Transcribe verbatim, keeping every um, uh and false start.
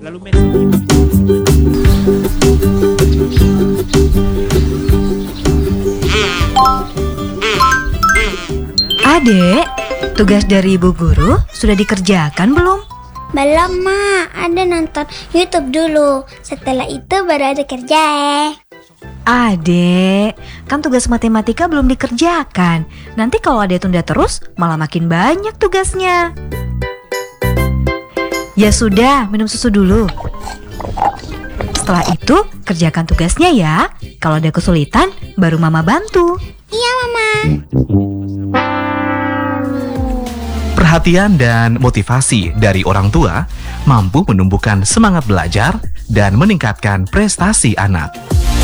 Adek, tugas dari Ibu Guru sudah dikerjakan belum? Belum, Ma. Ada nonton YouTube dulu. Setelah itu baru ada kerja. Adek, kan tugas matematika belum dikerjakan. Nanti kalau adek tunda terus, malah makin banyak tugasnya. Ya sudah, minum susu dulu. Setelah itu, kerjakan tugasnya ya. Kalau ada kesulitan, baru Mama bantu. Iya, Mama. Perhatian dan motivasi dari orang tua mampu menumbuhkan semangat belajar dan meningkatkan prestasi anak.